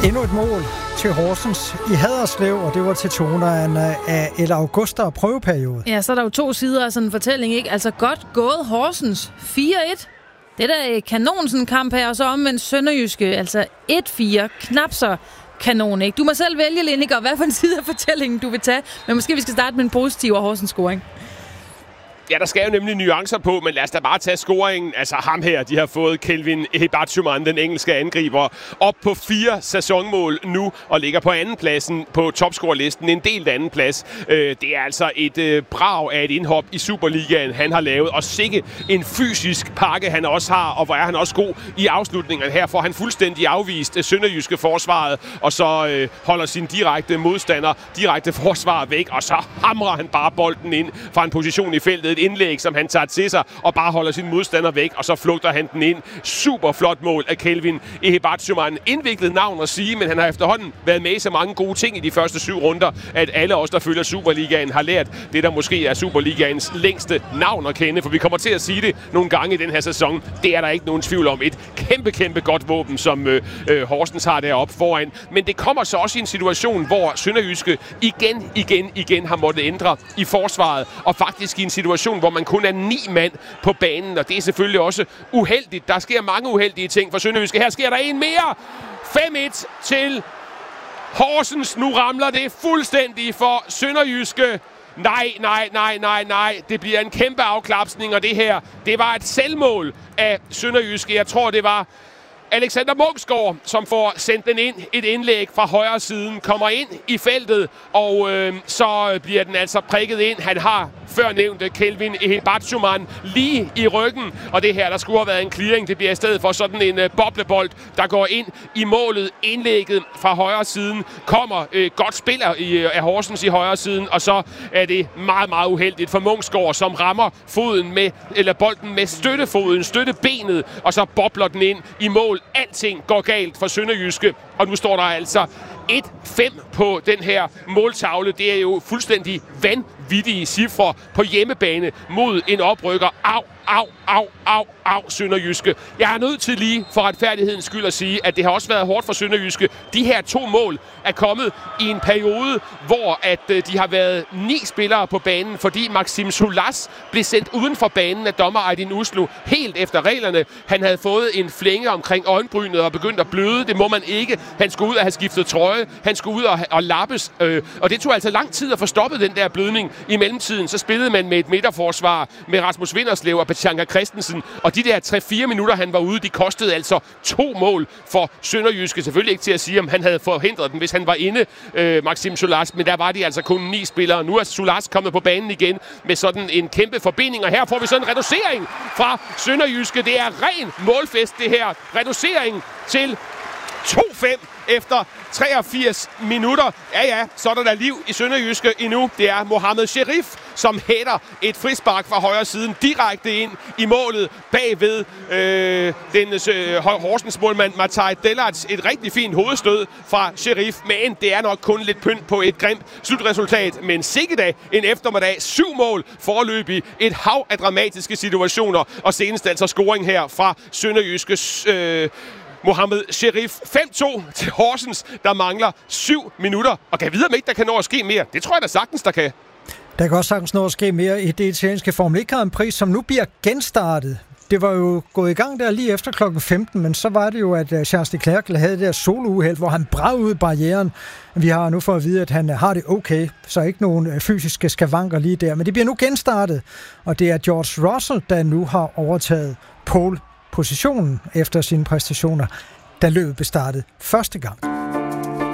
Endnu et mål til Horsens i Haderslev, og det var til tonerne af El Augusta og prøveperiode. Ja, så er der jo to sider af sådan en fortælling, ikke? Altså godt gået Horsens 4-1. Det der kanon sådan en kamp her, og så omvendt Sønderjyske, altså 1-4, knap så kanon, ikke? Du må selv vælge, Lineker, hvad for en side af fortællingen du vil tage, men måske vi skal starte med en positiv Horsens scoring. Ja, der skal jo nemlig nuancer på, men lad os da bare tage scoringen. Altså ham her, de har fået Kelvin Ehibatshuman, den engelske angriber, op på 4 sæsonmål nu, og ligger på andenpladsen på topscorerlisten. En delt andenplads. Det er altså et brag af et indhop i Superligaen, han har lavet. Og sikke en fysisk pakke, han også har, og hvor er han også god i afslutningen. Her får han fuldstændig afvist Sønderjyske forsvaret, og så holder sin direkte forsvar væk, og så hamrer han bare bolden ind fra en position i feltet. Et indlæg, som han tager til sig og bare holder sin modstander væk, og så flugter han den ind. Super flot mål af Kelvin Ehibatshuman. Indviklet navn at sige, men han har efterhånden været med i så mange gode ting i de første 7 runder, at alle os, der følger Superligaen, har lært det, der måske er Superligaens længste navn at kende, for vi kommer til at sige det nogle gange i den her sæson. Det er der ikke nogen tvivl om. Et kæmpe godt våben, som Horsens har deroppe foran. Men det kommer så også i en situation, hvor Sønderjyske igen har måttet ændre i forsvaret, og faktisk i en situation, hvor man kun er 9 mand på banen, og det er selvfølgelig også uheldigt. Der sker mange uheldige ting for Sønderjyske. Her sker der en mere. 5-1 til Horsens. Nu ramler det fuldstændig for Sønderjyske. Nej. Det bliver en kæmpe afklapsning, og det her, det var et selvmål af Sønderjyske. Jeg tror, det var Alexander Munksgaard, som får sendt den ind. Et indlæg fra højre siden, kommer ind i feltet, og så bliver den altså prikket ind. Han har før nævnte Kelvin Ehibatshuman lige i ryggen, og det her, der skulle have været en clearing. Det bliver i stedet for sådan en boblebold, der går ind i målet. Indlægget fra højre siden kommer godt spiller af Horsens i højre siden, og så er det meget uheldigt for Munksgaard, som rammer bolden med støttebenet, og så bobler den ind i mål. Alting går galt for Sønderjyske, og nu står der altså 1-5 på den her måltavle. Det er jo fuldstændig vanvittige cifre på hjemmebane mod en oprykker. Au, Sønderjyske. Jeg er nødt til lige for retfærdighedens skyld at sige, at det har også været hårdt for Sønderjyske. De her 2 mål er kommet i en periode, hvor at de har været 9 spillere på banen, fordi Maxim Soulas blev sendt uden for banen af dommer Aydin Uslu helt efter reglerne. Han havde fået en flænge omkring øjenbrynet og begyndt at bløde. Det må man ikke. Han skulle ud og have skiftet trøje. Han skulle ud og lappes. Og det tog altså lang tid at få stoppet den der blødning. I mellemtiden så spillede man med et midterforsvar med Rasmus Vinderslev og Pachanka Christensen. Og de der 3-4 minutter, han var ude, de kostede altså 2 mål for Sønderjyske. Selvfølgelig ikke til at sige, om han havde forhindret dem, hvis han var inde, Maxim Soulas. Men der var de altså kun 9 spillere. Nu er Soulas kommet på banen igen med sådan en kæmpe forbinding. Og her får vi sådan en reducering fra Sønderjyske. Det er ren målfest, det her. Reducering til 2-5 efter 83 minutter. Ja, så er der liv i Sønderjyske endnu. Det er Mohamed Sherif, som hætter et frispark fra højre siden direkte ind i målet bagved Horsens målmand Matai Delats. Et rigtig fint hovedstød fra Sherif, men det er nok kun lidt pynt på et grimt slutresultat. Men sikke da en eftermiddag. 7 mål foreløbig. Et hav af dramatiske situationer, og senest altså scoring her fra Sønderjyskes Mohamed Sherif. 5-2 til Horsens, der mangler 7 minutter. Og kan vide, om ikke der kan nå at ske mere. Det tror jeg da sagtens, der kan. Der kan også sagtens nå at ske mere i det italienske Formel 1 Grand Prix, som nu bliver genstartet. Det var jo gået i gang der lige efter klokken 15, men så var det jo, at Charles Leclerc havde det der solouheld, hvor han bragede ud barrieren. Vi har nu fået at vide, at han har det okay, så ikke nogen fysiske skavanker lige der. Men det bliver nu genstartet, og det er George Russell, der nu har overtaget pole-positionen efter sine præstationer, da løbet blev startet første gang.